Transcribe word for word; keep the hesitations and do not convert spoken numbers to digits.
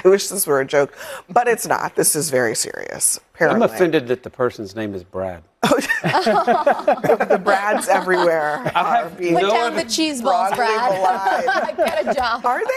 I wish this were a joke, but it's not. This is very serious. Apparently. I'm offended that the person's name is Brad. The Brads everywhere are being Put down the cheese balls, broadly Brad. maligned. Get a job. Are they?